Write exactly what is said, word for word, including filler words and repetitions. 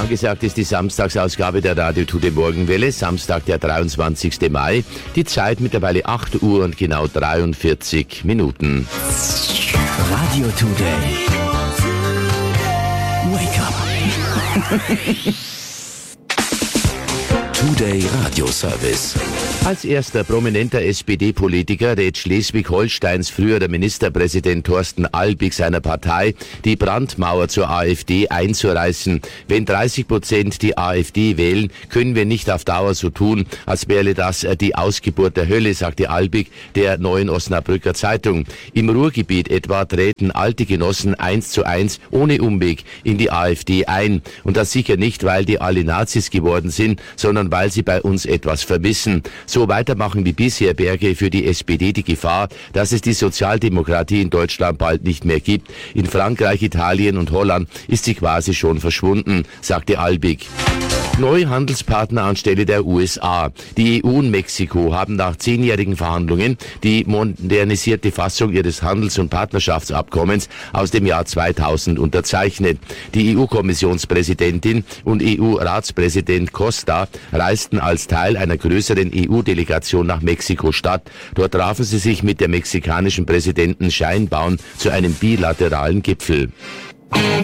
Angesagt ist die Samstagsausgabe der Radio Today Morgenwelle, Samstag, der dreiundzwanzigsten Mai. Die Zeit mittlerweile acht Uhr und genau dreiundvierzig Minuten. Radio Today. Wake up. Today Radio Service. Als erster prominenter S P D-Politiker rät Schleswig-Holsteins früherer Ministerpräsident Thorsten Albig seiner Partei, die Brandmauer zur AfD einzureißen. Wenn dreißig Prozent die AfD wählen, können wir nicht auf Dauer so tun, als wäre das die Ausgeburt der Hölle, sagte Albig der Neuen Osnabrücker Zeitung. Im Ruhrgebiet etwa treten alte Genossen eins zu eins ohne Umweg in die AfD ein. Und das sicher nicht, weil die alle Nazis geworden sind, sondern weil sie bei uns etwas vermissen. So weitermachen wie bisher berge für die S P D die Gefahr, dass es die Sozialdemokratie in Deutschland bald nicht mehr gibt. In Frankreich, Italien und Holland ist sie quasi schon verschwunden, sagte Albig. Neue Handelspartner anstelle der U S A. Die E U und Mexiko haben nach zehnjährigen Verhandlungen die modernisierte Fassung ihres Handels- und Partnerschaftsabkommens aus dem Jahr zweitausend unterzeichnet. Die E U-Kommissionspräsidentin und E U-Ratspräsident Costa reisten als Teil einer größeren E U-Delegation nach Mexiko-Stadt. Dort trafen sie sich mit der mexikanischen Präsidenten Sheinbaum zu einem bilateralen Gipfel.